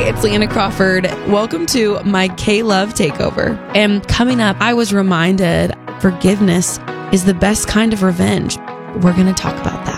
it's Leanna Crawford. Welcome to my K-Love Takeover. And coming up, I was reminded forgiveness is the best kind of revenge. We're going to talk about that.